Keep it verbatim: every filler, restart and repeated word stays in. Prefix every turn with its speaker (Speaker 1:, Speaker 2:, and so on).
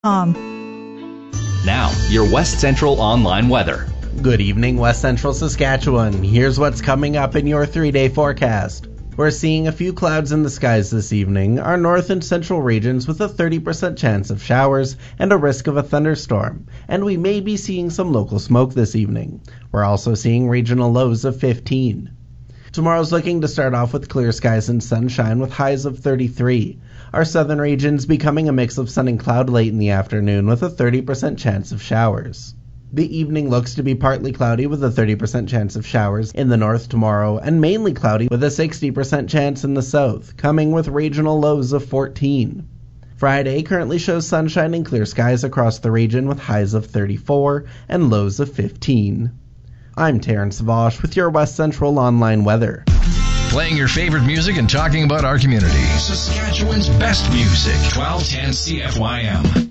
Speaker 1: Now, your West Central Online weather.
Speaker 2: Good evening, West Central Saskatchewan. Here's what's coming up in your three-day forecast. We're seeing a few clouds in the skies this evening, our north and central regions with a thirty percent chance of showers and a risk of a thunderstorm, and we may be seeing some local smoke this evening. We're also seeing regional lows of fifteen. Tomorrow's looking to start off with clear skies and sunshine with highs of thirty-three. Our southern regions becoming a mix of sun and cloud late in the afternoon with a thirty percent chance of showers. The evening looks to be partly cloudy with a thirty percent chance of showers in the north tomorrow, and mainly cloudy with a sixty percent chance in the south, coming with regional lows of fourteen. Friday currently shows sunshine and clear skies across the region with highs of thirty-four and lows of fifteen. I'm Terrence Vosh with your West Central Online weather.
Speaker 3: Playing your favorite music and talking about our community.
Speaker 4: Saskatchewan's best music. twelve ten C F Y M.